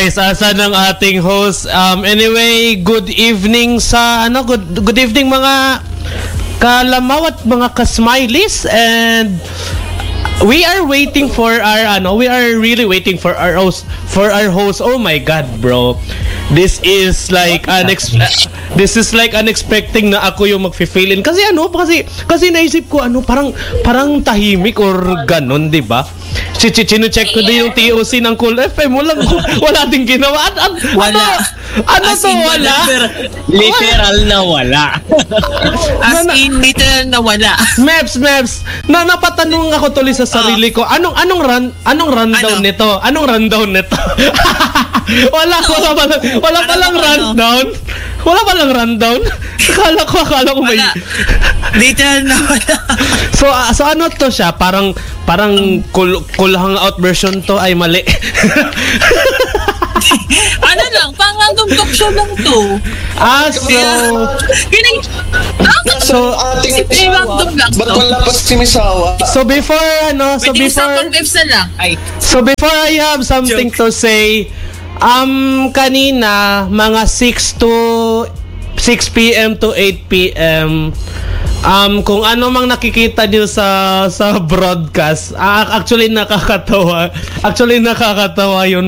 guys, asan ang ating host? Anyway, good evening sa good evening mga kalamaw at mga ka-smileys, and we are waiting for our we are really waiting for our host, Oh my god, bro. This is like unexpecting na ako yung magfi-fill in kasi kasi naisip ko parang tahimik or ganun, 'di ba? Chino-check ko din yung TOC ng Cool FM, wala ding ginawa. Wala. Wala? Literal na wala. As in, literal na wala. Meps, napatanong ako tuloy sa sarili ko, anong rundown nito? Anong rundown nito? Wala palang rundown. Wala palang rundown. Akala ko may literal na wala. So ano to siya? Parang cool hangout version to ay mali. Pang random talk show lang to. So ating random lang to. Ba't wala pa si Misawa? So before I have something to say, kanina mga 6 p.m. to 8 p.m. Kung ano mang nakikita niyo sa broadcast, actually nakakatawa yun